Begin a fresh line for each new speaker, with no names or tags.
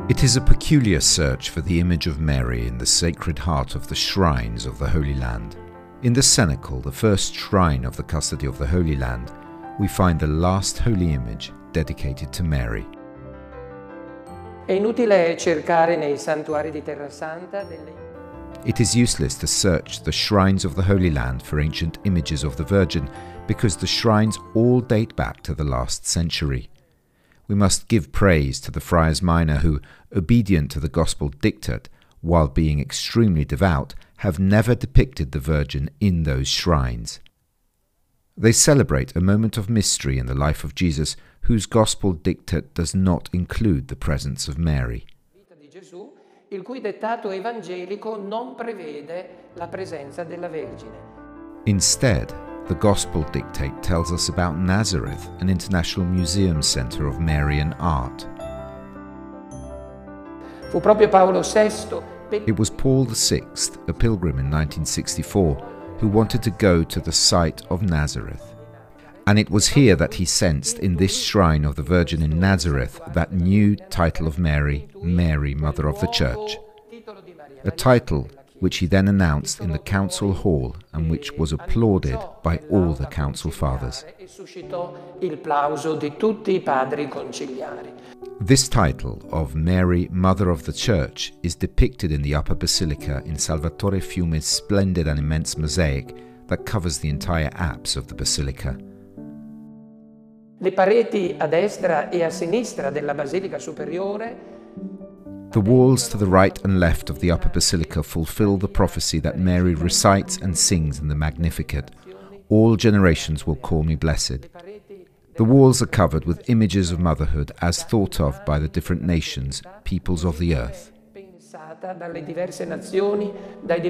It is a peculiar search for the image of Mary in the Sacred Heart of the shrines of the Holy Land. In the Cenacle, the first shrine of the custody of the Holy Land, we find the last holy image dedicated to Mary.
È inutile cercare nei santuari di Terra Santa delle...
It is useless to search the shrines of the Holy Land for ancient images of the Virgin, because the shrines all date back to the last century. We must give praise to the Friars Minor who, obedient to the Gospel dictate, while being extremely devout, have never depicted the Virgin in those shrines. They celebrate a moment of mystery in the life of Jesus, whose Gospel dictate does not include the presence of Mary.
Il cui dettato evangelico non prevede la presenza della Vergine.
Instead, the Gospel dictate tells us about Nazareth, an international museum centre of Marian art.
Fu proprio Paolo VI.
It was Paul VI, a pilgrim in 1964, who wanted to go to the site of Nazareth. And it was here that he sensed, in this shrine of the Virgin in Nazareth, that new title of Mary, Mary, Mother of the Church. A title which he then announced in the council hall and which was applauded by all the council fathers. This title of Mary, Mother of the Church is depicted in the upper basilica in Salvatore Fiume's splendid and immense mosaic that covers the entire apse of the basilica.
Le pareti a destra e a sinistra della Basilica Superiore.
The walls to the right and left of the upper basilica fulfill the prophecy that Mary recites and sings in the Magnificat. All generations will call me blessed. The walls are covered with images of motherhood as thought of by the different nations, peoples of the earth.